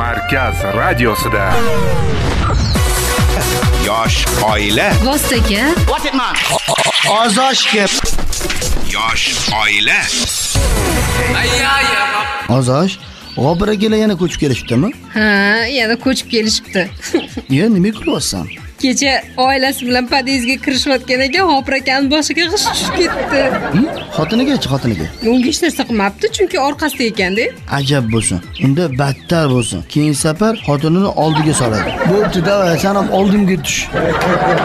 Markaz radiosida. Yosh oila. Vostaga. Ozoshga. Yosh oila. Ozosh, G'obir akalar yana ko'chib kelishibdimi? Ha, yana ko'chib kelishibdi. Nima qilyapsan? Kecha oilasi bilan podyezdga kirishayotgan ekan, G'obir akani boshiga g'ish tushib ketdi. Xotiniga-chi, xotiniga. Unga hech narsa qilmabdi, chunki orqasida ekanda. Ajab bo'lsin. Unda battar bo'lsin. Keyin safar xotinini oldiga soladi. Bo'pti, davay, sen ham oldimga tush.